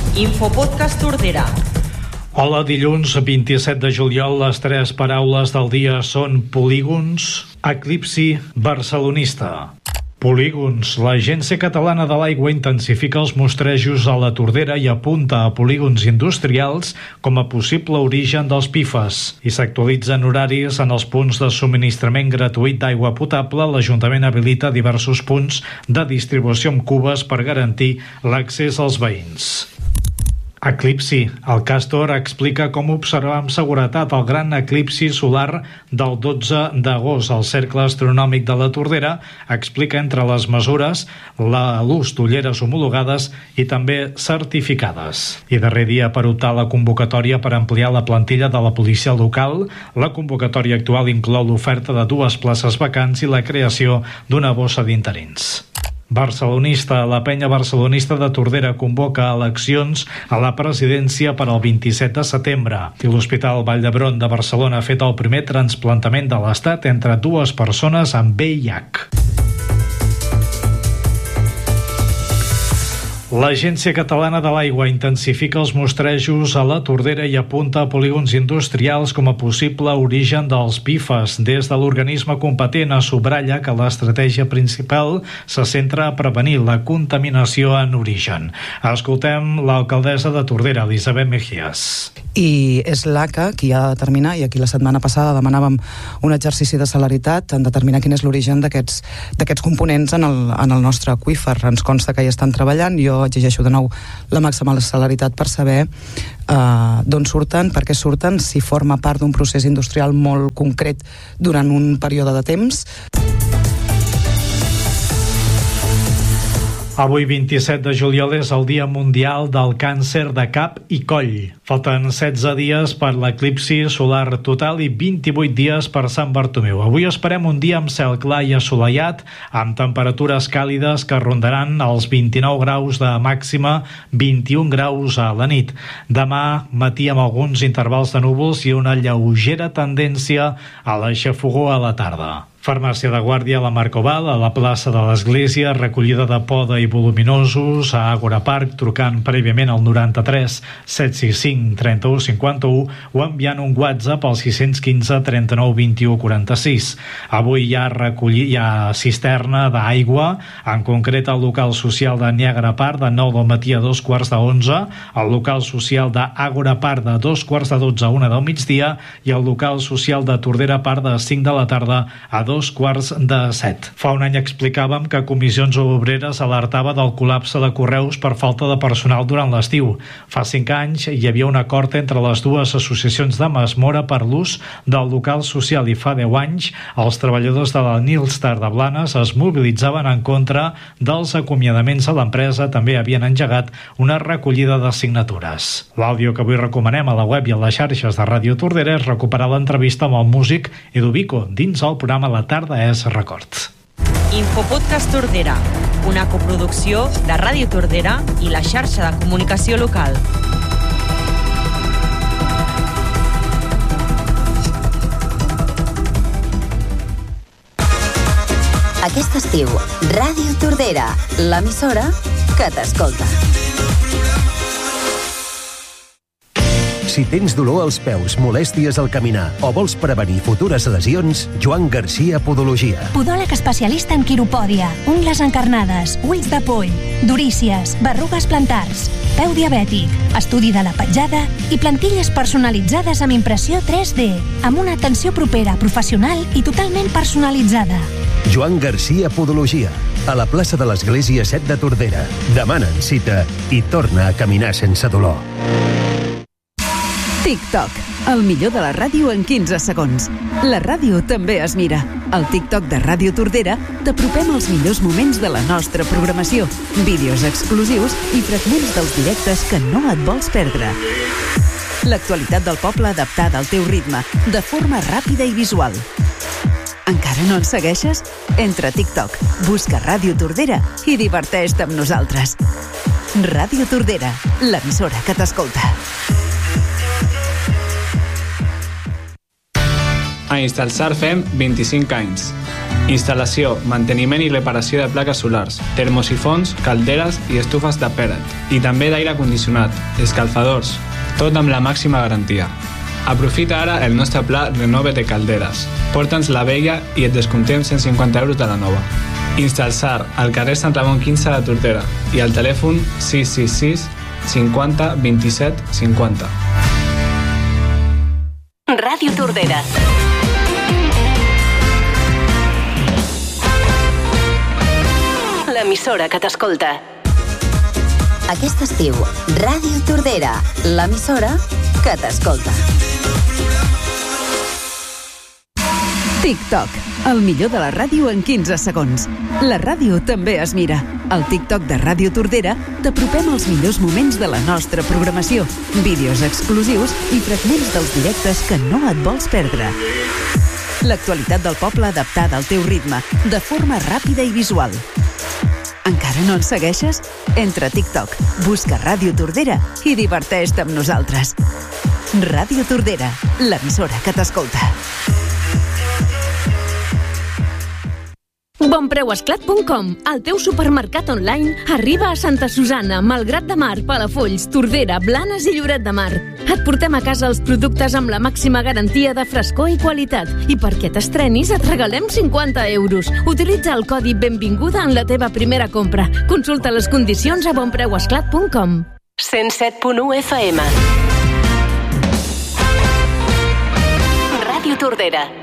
Infopodcast Tordera. Hola, dilluns 27 de juliol, les tres paraules del dia són polígons, eclipsi, barcelonista. Polígons. L'Agència Catalana de l'Aigua intensifica els mostrejos a la Tordera i apunta a polígons industrials com a possible origen dels PFAS. I s'actualitzen horaris en els punts de subministrament gratuït d'aigua potable. L'Ajuntament habilita diversos punts de distribució amb cubes per garantir l'accés als veïns. Eclipsi. El Càstor explica com observar amb seguretat el gran eclipsi solar del 12 d'agost. El Cercle Astronòmic de la Tordera explica entre les mesures l'ús d'ulleres homologades i també certificades. I darrer dia per optar a la convocatòria per ampliar la plantilla de la policia local. La convocatòria actual inclou l'oferta de 2 places vacants i la creació d'una bossa d'interins. Barcelonista. La penya barcelonista de Tordera convoca eleccions a la presidència per al 27 de setembre. I l'Hospital Vall d'Hebron de Barcelona ha fet el primer trasplantament de l'Estat entre 2 persones amb VIH. L'Agència Catalana de l'Aigua intensifica els mostrejos a la Tordera i apunta a polígons industrials com a possible origen dels PFAS. Des de l'organisme competent subratlla que l'estratègia principal se centra a prevenir la contaminació en origen. Escoltem l'alcaldessa de Tordera, Elisabet Mejías. I és l'ACA qui ha de determinar, i aquí la setmana passada demanàvem un exercici de celeritat en determinar quin és l'origen d'aquests components en el nostre aqüífer. Ens consta que hi estan treballant. Jo exigeixo de nou la màxima celeritat per saber d'on surten, per què surten, si forma part d'un procés industrial molt concret durant un període de temps. Avui, 27 de juliol, és el Dia Mundial del Càncer de Cap i Coll. Falten 16 dies per l'eclipsi solar total i 28 dies per Sant Bartomeu. Avui esperem un dia amb cel clar i assolellat, amb temperatures càlides que rondaran els 29 graus de màxima, 21 graus a la nit. Demà, matí amb alguns intervals de núvols i una lleugera tendència a la xafogor a la tarda. Farmàcia de Guàrdia a la Marcoval, a la plaça de l'Església, recollida de poda i voluminosos, a Àgora Park, trucant prèviament al 93 765 31 51 o enviant un WhatsApp al 615 39 21 46. Avui hi ha cisterna d'aigua, en concret al local social de Niagara Park de 9 del matí a 2:15, al local social d'Àgora Park de 2:15 a 1 del migdia i al local social de Tordera Park de 5 de la tarda a 2:15. Fa un any explicàvem que Comissions Obreres alertava del col·lapse de correus per falta de personal durant l'estiu. Fa 5 anys hi havia un acord entre les dues associacions de Masmora per l'ús del local social i fa 10 anys els treballadors de la Nilstar de Blanes es mobilitzaven en contra dels acomiadaments a l'empresa. També havien engegat una recollida de signatures. L'àudio que avui recomanem a la web i a les xarxes de Ràdio Tordera és recuperar l'entrevista amb el músic Edovico dins el programa La tarda és record. Infopodcast Tordera, una coproducció de Ràdio Tordera i la xarxa de comunicació local. Aquest estiu, Ràdio Tordera, l'emissora que t'escolta. Si tens dolor als peus, molèsties al caminar o vols prevenir futures lesions, Joan Garcia Podologia. Podòleg especialista en quiropòdia, ungles encarnades, ulls de poll, durícies, berrugues plantars, peu diabètic, estudi de la petjada i plantilles personalitzades amb impressió 3D, amb una atenció propera, professional i totalment personalitzada. Joan Garcia Podologia, a la plaça de l'Església 7 de Tordera. Demanen cita i torna a caminar sense dolor. TikTok, el millor de la ràdio en 15 segons. La ràdio també es mira. Al TikTok de Ràdio Tordera t'apropem els millors moments de la nostra programació, vídeos exclusius i fragments dels directes que no et vols perdre. L'actualitat del poble adaptada al teu ritme, de forma ràpida i visual. Encara no ens segueixes? Entra a TikTok, busca Ràdio Tordera i diverteix-te amb nosaltres. Ràdio Tordera, l'emissora que t'escolta. A Instalsar fem 25 anys. Instal·lació, manteniment i reparació de plaques solars, termosifons, calderes i estufes de pellet. I també d'aire condicionat, escalfadors, tot amb la màxima garantia. Aprofita ara el nostre pla Renove-te Calderes. Porta'ns la vella i et descomptem 150 euros de la nova. Instalsar, al carrer Sant Ramon 15 de Tordera i al telèfon 666 50 27 50. Ràdio Tordera. L'emissora que t'escolta. Aquest estiu, Ràdio Tordera, l'emissora que t'escolta. TikTok, el millor de la ràdio en 15 segons. La ràdio també es mira. Al TikTok de Ràdio Tordera t'apropem els millors moments de la nostra programació, vídeos exclusius i fragments dels directes que no et vols perdre. L'actualitat del poble adaptada al teu ritme, de forma ràpida i visual. Encara no ens segueixes? Entra a TikTok, busca Ràdio Tordera i diverteix-te amb nosaltres. Ràdio Tordera, l'emissora que t'escolta. Bonpreuesclat.com, el teu supermercat online, arriba a Santa Susanna, Malgrat de Mar, Palafolls, Tordera, Blanes i Lloret de Mar. Et portem a casa els productes amb la màxima garantia de frescor i qualitat. I perquè t'estrenis et regalem 50 euros. Utilitza el codi Benvinguda en la teva primera compra. Consulta les condicions a bonpreuesclat.com. 107.1 FM. Ràdio Tordera.